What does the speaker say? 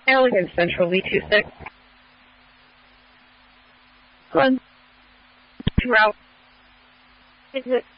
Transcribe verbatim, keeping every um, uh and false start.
Alien Central V two six. One. Route. Is it